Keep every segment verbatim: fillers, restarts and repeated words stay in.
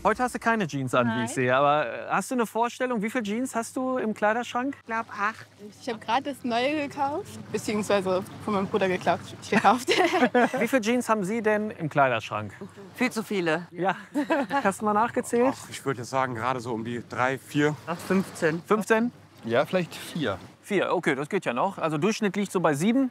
Heute hast du keine Jeans an, wie Nein. ich sehe. Aber äh, hast du eine Vorstellung, wie viele Jeans hast du im Kleiderschrank? Ich glaube acht. Ich habe gerade das Neue gekauft, beziehungsweise von meinem Bruder geklaut, gekauft. Wie viele Jeans haben Sie denn im Kleiderschrank? Viel zu viele. Ja, hast du mal nachgezählt? Ach, ich würde jetzt sagen, gerade so um die drei, vier. Ach, fünfzehn. fünfzehn? Ja, vielleicht vier. Vier, okay, das geht ja noch. Also Durchschnitt liegt so bei sieben.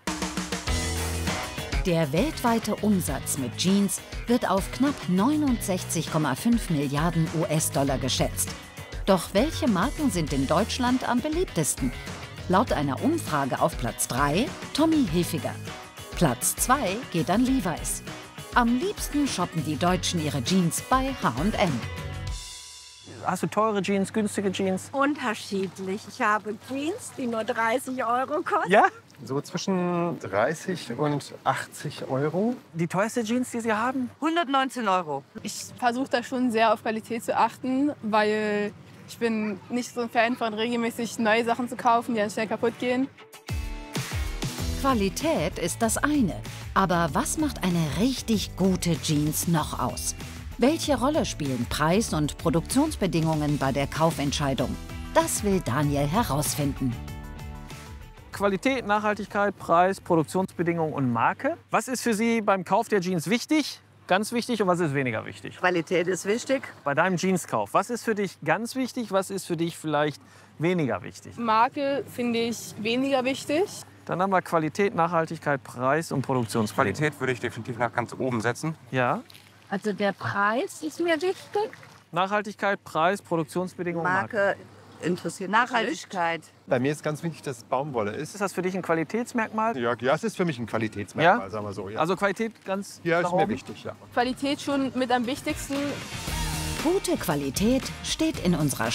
Der weltweite Umsatz mit Jeans wird auf knapp neunundsechzig Komma fünf Milliarden U S-Dollar geschätzt. Doch welche Marken sind in Deutschland am beliebtesten? Laut einer Umfrage auf Platz drei Tommy Hilfiger. Platz zwei geht an Levi's. Am liebsten shoppen die Deutschen ihre Jeans bei H und M. Hast du teure Jeans, günstige Jeans? Unterschiedlich. Ich habe Jeans, die nur dreißig Euro kosten. Ja? So zwischen dreißig und achtzig Euro. Die teuerste Jeans, die Sie haben? hundertneunzehn Euro. Ich versuche da schon sehr auf Qualität zu achten, weil ich bin nicht so ein Fan von regelmäßig neue Sachen zu kaufen, die dann schnell kaputt gehen. Qualität ist das eine. Aber was macht eine richtig gute Jeans noch aus? Welche Rolle spielen Preis- und Produktionsbedingungen bei der Kaufentscheidung? Das will Daniel herausfinden. Qualität, Nachhaltigkeit, Preis, Produktionsbedingungen und Marke. Was ist für Sie beim Kauf der Jeans wichtig, ganz wichtig und was ist weniger wichtig? Qualität ist wichtig. Bei deinem Jeanskauf, was ist für dich ganz wichtig, was ist für dich vielleicht weniger wichtig? Marke finde ich weniger wichtig. Dann haben wir Qualität, Nachhaltigkeit, Preis und Produktionsbedingungen. Qualität würde ich definitiv nach ganz oben setzen. Ja. Also der Preis ist mir wichtig. Nachhaltigkeit, Preis, Produktionsbedingungen, Marke. Marke interessiert mich Nachhaltigkeit. Bei mir ist ganz wichtig, dass es Baumwolle ist. Ist das für dich ein Qualitätsmerkmal? Ja, ja, es ist für mich ein Qualitätsmerkmal, Ja? sagen wir so. Ja, Also Qualität ganz ja nach ist mir oben? wichtig, ja. Qualität schon mit am wichtigsten. Gute Qualität steht in unserer